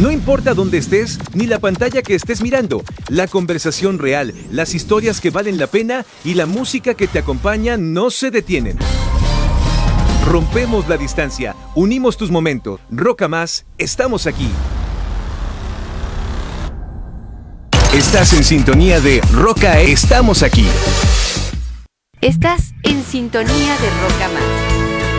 No importa dónde estés, ni la pantalla que estés mirando, la conversación real, las historias que valen la pena y la música que te acompaña no se detienen. Rompemos la distancia, unimos tus momentos. Roca Más, estamos aquí. Estás en sintonía de Roca, estamos aquí. Estás en sintonía de Roca Más.